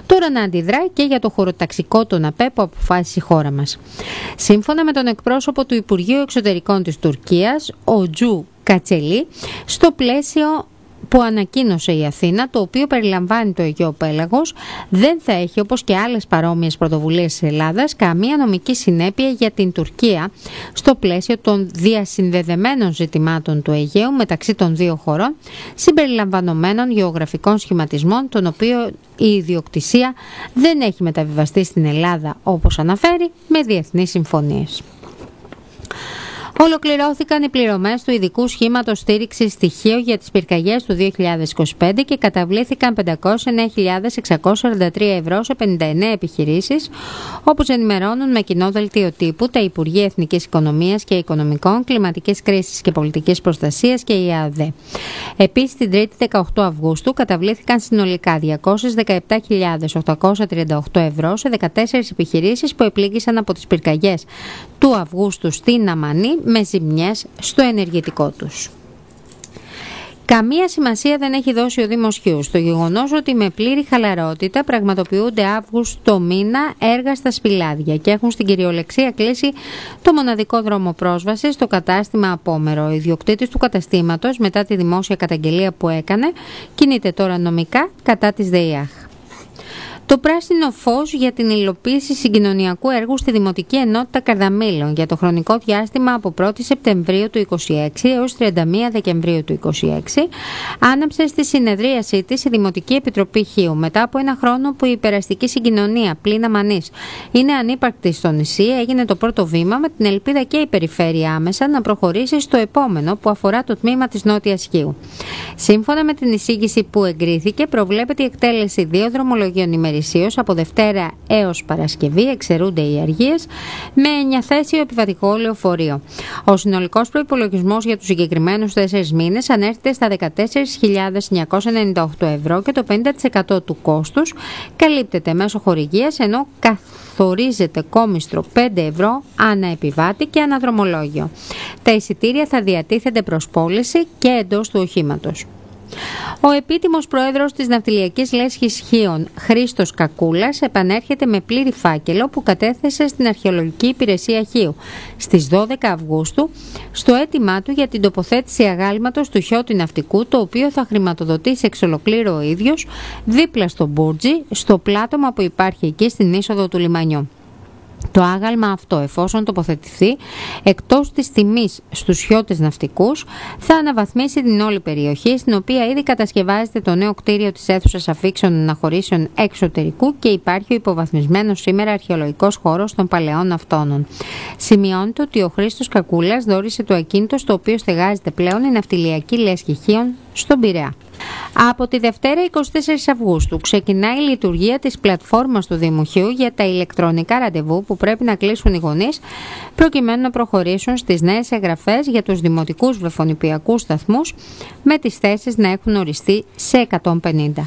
τώρα να αντιδράει και για το χωροταξικό των ΑΠΕ που αποφάσισε η χώρα μας. Σύμφωνα με τον εκπρόσωπο του Υπουργείου Εξωτερικών της Τουρκίας, ο Τζου Κατσελή, στο πλαίσιο που ανακοίνωσε η Αθήνα, το οποίο περιλαμβάνει το Αιγαίο Πέλαγος, δεν θα έχει, όπως και άλλες παρόμοιες πρωτοβουλίες της Ελλάδας, καμία νομική συνέπεια για την Τουρκία στο πλαίσιο των διασυνδεδεμένων ζητημάτων του Αιγαίου μεταξύ των δύο χωρών, συμπεριλαμβανομένων γεωγραφικών σχηματισμών, των οποίων η ιδιοκτησία δεν έχει μεταβιβαστεί στην Ελλάδα, όπως αναφέρει, με διεθνείς συμφωνίες. Ολοκληρώθηκαν οι πληρωμές του ειδικού σχήματος στήριξης στοιχείο για τις πυρκαγιές του 2025 και καταβλήθηκαν 509.643 ευρώ σε 59 επιχειρήσεις, όπως ενημερώνουν με κοινό δελτίο τύπου τα Υπουργεία Εθνικής Οικονομίας και Οικονομικών, Κλιματικής Κρίσης και Πολιτικής Προστασίας και η ΑΔΕ. Επίσης, την 3η 18 Αυγούστου καταβλήθηκαν συνολικά 217.838 ευρώ σε 14 επιχειρήσεις που επλήγησαν από τις πυρκαγιές του Αυγούστου στην Αμανή, με ζημιές στο ενεργητικό τους. Καμία σημασία δεν έχει δώσει ο Δήμος Χίους στο γεγονός ότι με πλήρη χαλαρότητα πραγματοποιούνται Αύγουστο μήνα έργα στα Σπηλάδια και έχουν στην κυριολεξία κλείσει το μοναδικό δρόμο πρόσβασης στο κατάστημα Απόμερο. Ο ιδιοκτήτης του καταστήματος, μετά τη δημόσια καταγγελία που έκανε, κινείται τώρα νομικά κατά της ΔΕΙΑΧ. Το πράσινο φως για την υλοποίηση συγκοινωνιακού έργου στη Δημοτική Ενότητα Καρδαμήλων για το χρονικό διάστημα από 1η Σεπτεμβρίου του 2026 έως 31 Δεκεμβρίου του 2026 άναψε στη συνεδρίασή της η Δημοτική Επιτροπή Χίου μετά από ένα χρόνο που η υπεραστική συγκοινωνία πλην Αμανής είναι ανύπαρκτη στο νησί. Έγινε το πρώτο βήμα με την ελπίδα και η περιφέρεια άμεσα να προχωρήσει στο επόμενο που αφορά το τμήμα της Νότιας Χίου. Σύμφωνα με την εισήγηση που εγκρίθηκε, προβλέπεται η εκτέλεση 2 δρομολογίων ημερησίως από Δευτέρα έως Παρασκευή, εξαιρούνται οι αργίες, με 9θέσιο επιβατικό λεωφορείο. Ο συνολικός προϋπολογισμός για τους συγκεκριμένους 4 μήνες ανέρχεται στα 14.998 ευρώ και το 50% του κόστους καλύπτεται μέσω χορηγίας, ενώ καθορίζεται κόμιστρο 5 ευρώ ανά επιβάτη και ανά δρομολόγιο. Τα εισιτήρια θα διατίθενται προς πώληση και εντός του οχήματος. Ο επίτιμος πρόεδρος της Ναυτιλιακής Λέσχης Χίων, Χρήστος Κακούλας, επανέρχεται με πλήρη φάκελο που κατέθεσε στην Αρχαιολογική Υπηρεσία Χίου στις 12 Αυγούστου στο αίτημά του για την τοποθέτηση αγάλματος του χιώτη ναυτικού, το οποίο θα χρηματοδοτήσει εξ ολοκλήρου ο ίδιος δίπλα στο Μπούρτζι, στο πλάτωμα που υπάρχει εκεί στην είσοδο του λιμανιού. Το άγαλμα αυτό, εφόσον τοποθετηθεί εκτός της τιμής στους χιώτες ναυτικούς, θα αναβαθμίσει την όλη περιοχή, στην οποία ήδη κατασκευάζεται το νέο κτίριο της αίθουσας αφήξεων αναχωρήσεων εξωτερικού και υπάρχει ο υποβαθμισμένος σήμερα αρχαιολογικός χώρος των παλαιών ναυτώνων. Σημειώνεται ότι ο Χρήστος Κακούλας δώρισε το ακίνητο στο οποίο στεγάζεται πλέον η Ναυτιλιακή Λέσχη Χίων στον Πειραιά. Από τη Δευτέρα 24 Αυγούστου ξεκινάει η λειτουργία της πλατφόρμας του Δήμου Χίου για τα ηλεκτρονικά ραντεβού που πρέπει να κλείσουν οι γονείς προκειμένου να προχωρήσουν στις νέες εγγραφές για τους δημοτικούς βρεφονιπιακούς σταθμούς, με τις θέσεις να έχουν οριστεί σε 150.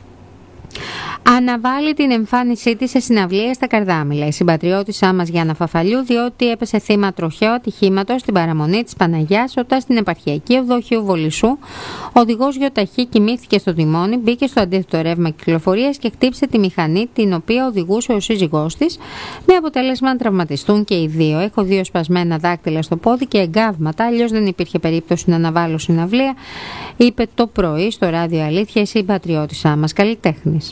Αναβάλει την εμφάνισή της σε συναυλία στα Καρδάμηλα η συμπατριώτησά μας Γιάννα Φαφαλιού, διότι έπεσε θύμα τροχαίου ατυχήματος στην παραμονή της Παναγιάς όταν στην επαρχιακή οδό Χίου Βολισσού ο οδηγός γιοταχή κοιμήθηκε στο τιμόνι, μπήκε στο αντίθετο ρεύμα κυκλοφορίας και χτύπησε τη μηχανή την οποία οδηγούσε ο σύζυγός της, με αποτέλεσμα να τραυματιστούν και οι δύο. Έχω 2 σπασμένα δάκτυλα στο πόδι και εγκάβματα, αλλιώς δεν υπήρχε περίπτωση να αναβάλω συναυλία, είπε το πρωί στο ράδιο Αλήθεια η συμπατριώτησά μας. Καλλιτέχνης.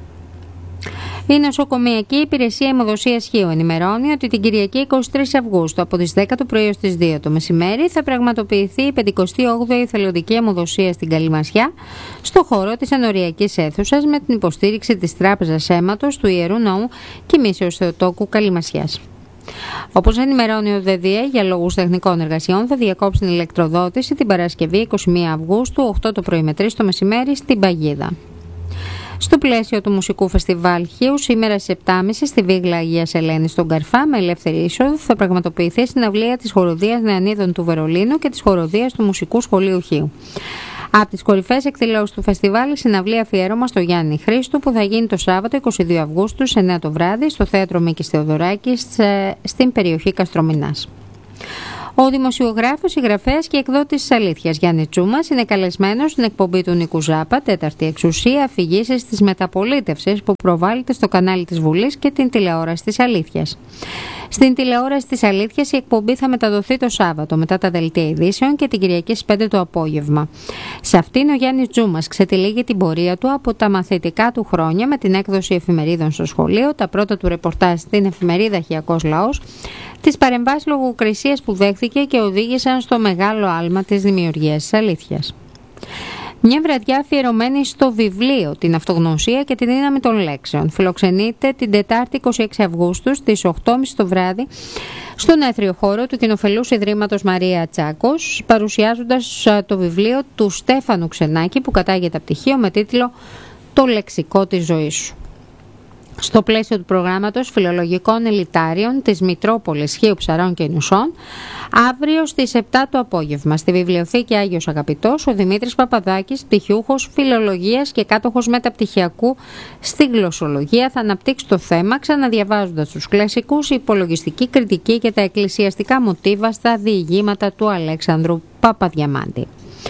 Η Νοσοκομειακή Υπηρεσία Αιμοδοσίας Χίου ενημερώνει ότι την Κυριακή 23 Αυγούστου από τις 10 το πρωί ως τις 2 το μεσημέρι θα πραγματοποιηθεί η 58η εθελοντική αιμοδοσία στην Καλυμασιά στο χώρο της ενοριακής αίθουσας με την υποστήριξη της Τράπεζας Αίματος του Ιερού Ναού Κοιμήσεως Θεοτόκου Καλυμασιάς. Όπως ενημερώνει ο ΔΔΕ, για λόγους τεχνικών εργασιών θα διακόψει την ηλεκτροδότηση την Παρασκευή 21 Αυγούστου 8 το πρωί με 3 το μεσημέρι στην Παγίδα. Στο πλαίσιο του Μουσικού Φεστιβάλ Χίου, σήμερα στις 7.30 στη Βίγλα Αγίας Ελένης στον Καρφά, με ελεύθερη είσοδο, θα πραγματοποιηθεί συναυλία της Χοροδίας Νεανίδων του Βερολίνου και της Χοροδίας του Μουσικού Σχολείου Χίου. Από τις κορυφαίες εκδηλώσεις του φεστιβάλ, η συναυλία αφιέρωμα στο Γιάννη Χρήστου που θα γίνει το Σάββατο 22 Αυγούστου σε 9 το βράδυ στο Θέατρο Μίκης Θεοδωράκης στην περιοχή Καστρομηνάς. Ο δημοσιογράφος, συγγραφέας και εκδότης της Αλήθειας Γιάννη Τσούμας είναι καλεσμένος στην εκπομπή του Νίκου Ζάπα, Τέταρτη Εξουσία, αφηγήσεις της μεταπολίτευσης που προβάλλεται στο κανάλι της Βουλής και την τηλεόραση της Αλήθειας. Στην τηλεόραση της Αλήθειας η εκπομπή θα μεταδοθεί το Σάββατο μετά τα δελτία ειδήσεων και την Κυριακή στις 5 το απόγευμα. Σε αυτήν ο Γιάννης Τσούμας ξετυλίγει την πορεία του από τα μαθητικά του χρόνια με την έκδοση εφημερίδων στο σχολείο, τα πρώτα του ρεπορτάζ στην εφημερίδα Χιακός Λαός, τις παρεμβάσεις λογοκρισίας που δέχθηκε και οδήγησαν στο μεγάλο άλμα της δημιουργίας της Αλήθειας. Μια βραδιά αφιερωμένη στο βιβλίο «Την αυτογνωσία και τη δύναμη των λέξεων» φιλοξενείται την Τετάρτη 26 Αυγούστου στις 8.30 το βράδυ στον έθριο χώρο του Κοινοφελούς Ιδρύματος Μαρία Τσάκος, παρουσιάζοντας το βιβλίο του Στέφανου Ξενάκη που κατάγεται πτυχίο με τίτλο «Το λεξικό της ζωής σου». Στο πλαίσιο του προγράμματος φιλολογικών ελιτάριων της Μητρόπολης Χίου Ψαρών και Νουσών, αύριο στις 7 το απόγευμα, στη Βιβλιοθήκη Άγιος Αγαπητός, ο Δημήτρης Παπαδάκης, πτυχιούχος φιλολογίας και κάτοχος μεταπτυχιακού στη γλωσσολογία, θα αναπτύξει το θέμα ξαναδιαβάζοντας τους κλασικούς, υπολογιστική κριτική και τα εκκλησιαστικά μοτίβα στα διηγήματα του Αλέξανδρου Παπαδιαμάντη.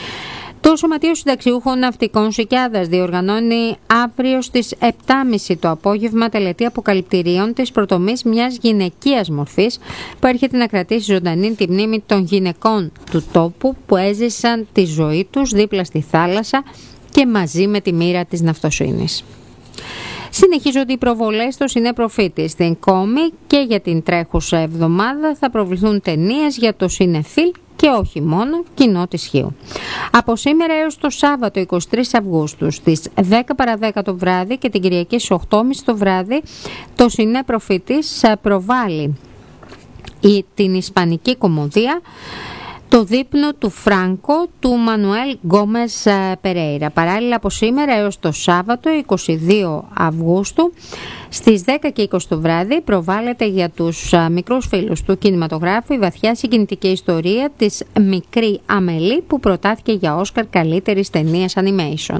Το Σωματείο Συνταξιούχων Ναυτικών Σικιάδας διοργανώνει αύριο στις 7.30 το απόγευμα τελετή αποκαλυπτηρίων της προτομής μιας γυναικείας μορφής που έρχεται να κρατήσει ζωντανή τη μνήμη των γυναικών του τόπου που έζησαν τη ζωή τους δίπλα στη θάλασσα και μαζί με τη μοίρα της ναυτοσύνης. Συνεχίζονται οι προβολές στο Σινεπροφίτη. Στην Κόμη και για την τρέχουσα εβδομάδα θα προβληθούν ταινίες για το Σινεφίλ και όχι μόνο κοινό της Χίου. Από σήμερα έως το Σάββατο 23 Αυγούστου στις 10 παρα 10 το βράδυ και την Κυριακή στις 8.30 το βράδυ το Σινεπροφίτης προβάλλει την ισπανική κομμωδία «Το δείπνο του Φράνκο» του Μανουέλ Γκόμες Περέιρα. Παράλληλα από σήμερα έως το Σάββατο 22 Αυγούστου στις 10 και 20 το βράδυ προβάλλεται για τους μικρούς φίλους του κινηματογράφου η βαθιά συγκινητική ιστορία της Μικρή Αμελή που προτάθηκε για Όσκαρ καλύτερης ταινίας animation.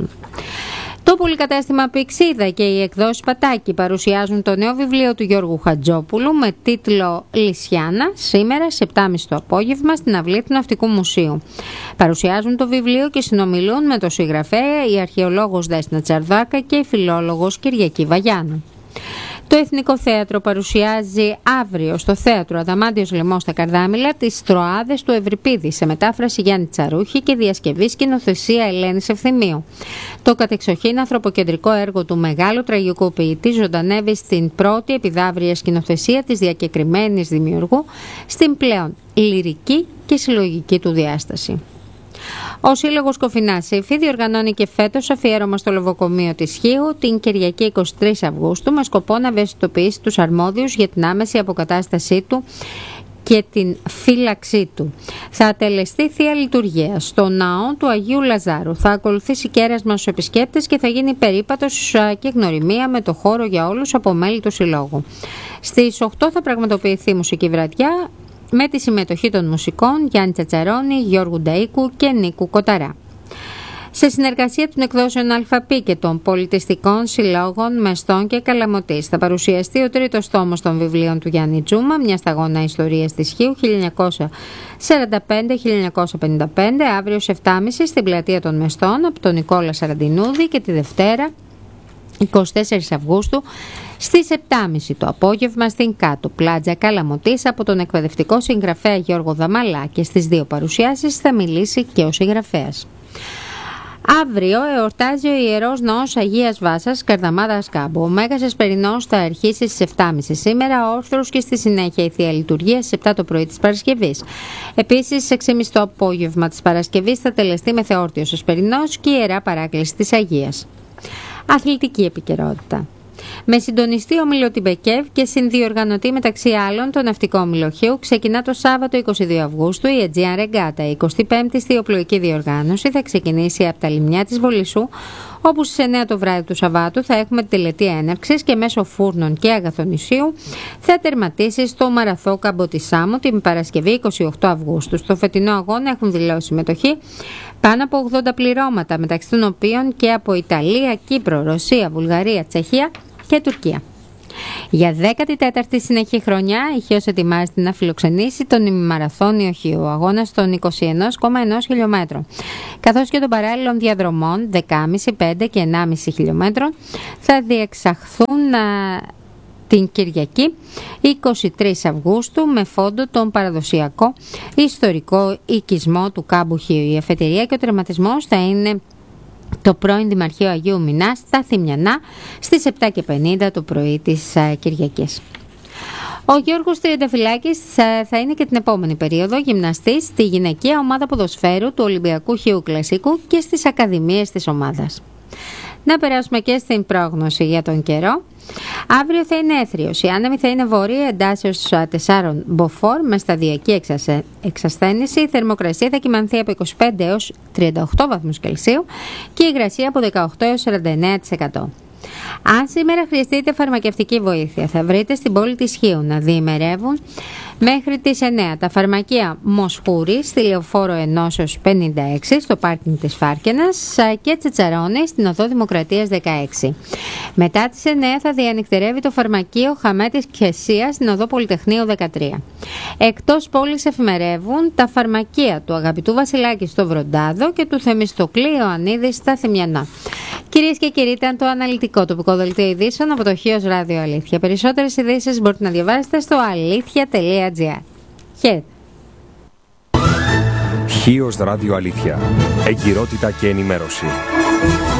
Το πολυκατάστημα Πηξίδα και οι εκδόσεις Πατάκη παρουσιάζουν το νέο βιβλίο του Γιώργου Χατζόπουλου με τίτλο «Λυσιάνα» σήμερα σε 7.30 το απόγευμα στην αυλή του Ναυτικού Μουσείου. Παρουσιάζουν το βιβλίο και συνομιλούν με το συγγραφέα η αρχαιολόγος Δέσποινα Τσαρδάκα και η φιλόλογος Κυριακή Βαγιάνου. Το Εθνικό Θέατρο παρουσιάζει αύριο στο Θέατρο Αδαμάντιος Λεμός στα Καρδάμηλα τις Τροάδες του Ευρυπίδη σε μετάφραση Γιάννη Τσαρούχη και διασκευή σκηνοθεσία Ελένης Ευθυμίου. Το κατεξοχήν ανθρωποκεντρικό έργο του μεγάλου τραγικού ποιητή ζωντανεύει στην πρώτη επιδαύρια σκηνοθεσία της διακεκριμένης δημιουργού στην πλέον λυρική και συλλογική του διάσταση. Ο Σύλλογος Κοφινάς Σύφη διοργανώνει και φέτος αφιέρωμα στο λοβοκομείο της Χίου την Κυριακή 23 Αυγούστου με σκοπό να ευαισθητοποιήσει τους αρμόδιους για την άμεση αποκατάστασή του και την φύλαξή του. Θα ατελεστεί Θεία Λειτουργία στο ναό του Αγίου Λαζάρου. Θα ακολουθήσει κέρασμα στους επισκέπτες και θα γίνει περίπατος και γνωριμία με το χώρο για όλους από μέλη του Συλλόγου. Στις 8 θα πραγματοποιηθεί μουσική βραδιά με τη συμμετοχή των μουσικών Γιάννη Τσατσαρώνη, Γιώργου Νταΐκου και Νίκου Κοταρά. Σε συνεργασία των εκδόσεων ΑΛΦΑΠΗ και των πολιτιστικών συλλόγων Μεστών και Καλαμωτής θα παρουσιαστεί ο τρίτος τόμος των βιβλίων του Γιάννη Τσούμα, μια σταγόνα ιστορίας της Χίου 1945-1955, αύριο σε 7.30 στην πλατεία των Μεστών από τον Νικόλα Σαραντινούδη και τη Δευτέρα 24 Αυγούστου στις 7.30 το απόγευμα στην Κάτω Πλάτζα Καλαμωτής από τον εκπαιδευτικό συγγραφέα Γιώργο Δαμαλά και στις δύο παρουσιάσεις θα μιλήσει και ο συγγραφέας. Αύριο εορτάζει ο Ιερός Ναός Αγίας Βάσας Καρδαμάδα Σκάμπου. Ο Μέγας Εσπερινός θα αρχίσει στις 7.30 σήμερα, όρθρος και στη συνέχεια η Θεία Λειτουργία στις 7 το πρωί της Παρασκευής. Επίσης, στις 6.30 το απόγευμα της Παρασκευής θα τελεστεί με θεόρτιος Εσπερινός και Ιερά Παράκληση της Αγίας. Αθλητική επικαιρότητα. Με συντονιστή όμιλο Τιμπεκεύ και συνδιοργανωτή μεταξύ άλλων το Ναυτικό Όμιλο Χίου ξεκινά το Σάββατο 22 Αυγούστου η Aegean Regatta. Η 25η θεοπλοϊκή διοργάνωση θα ξεκινήσει από τα λιμνιά της Βολισσού, όπου στις 9 το βράδυ του Σαββάτου θα έχουμε τη τελετή έναρξης και μέσω φούρνων και αγαθονησίου θα τερματίσει στο Μαραθώ Καμποτισάμου την Παρασκευή 28 Αυγούστου. Στο φετινό αγώνα έχουν δηλώσει συμμετοχή πάνω από 80 πληρώματα, μεταξύ των οποίων και από Ιταλία, Κύπρο, Ρωσία, Βουλγαρία, Τσεχία και Τουρκία. Για 14η συνεχή χρονιά η Χίος ετοιμάζεται να φιλοξενήσει τον ημιμαραθώνιο Χίου, αγώνα των 21,1 χιλιόμετρων, καθώς και των παράλληλων διαδρομών 10,5, 5 και 1,5 χιλιόμετρων θα διεξαχθούν την Κυριακή 23 Αυγούστου με φόντο τον παραδοσιακό ιστορικό οικισμό του κάμπου Χίου. Η αφετηρία και ο τερματισμός θα είναι το πρώην Δημαρχείο Αγίου Μινά στα Θημιανά στις 7:50 το πρωί της Κυριακής. Ο Γιώργος Τριανταφυλάκης θα είναι και την επόμενη περίοδο γυμναστής στη γυναικεία ομάδα ποδοσφαίρου του Ολυμπιακού Χίου Κλασσικού και στις ακαδημίες της ομάδας. Να περάσουμε και στην πρόγνωση για τον καιρό. Αύριο θα είναι έθριος. Η άνεμη θα είναι βόρεια εντάσσεως 4 μποφόρ με σταδιακή εξασθένηση. Η θερμοκρασία θα κυμανθεί από 25 έως 38 βαθμούς Κελσίου και η υγρασία από 18 έως 49%. Αν σήμερα χρειαστείτε φαρμακευτική βοήθεια, θα βρείτε στην πόλη της Χίου να διημερεύουν μέχρι τις 9 τα φαρμακεία Μοσχούρη στη Λεωφόρο Ενώσεως 56 στο πάρκινγκ της Φάρκενας και Τσετσαρώνη στην Οδό Δημοκρατίας 16. Μετά τις 9 θα διανυκτερεύει το φαρμακείο Χαμέτης Κεσίας στην Οδό Πολυτεχνείου 13. Εκτός πόλης εφημερεύουν τα φαρμακεία του Αγαπητού Βασιλάκη στο Βροντάδο και του Θεμιστοκλή Ιωαννίδη στα Θημιανά. Κυρίες και κύριοι, ήταν το αναλυτικό τοπικό δελτίο ειδήσεων από το Χίος Ράδιο Αλήθεια. Περισσότερες ειδήσεις μπορείτε να διαβάσετε στο αλήθεια.gr. Χαίρετε. Χίος Ράδιο Αλήθεια. Εγκυρότητα και ενημέρωση.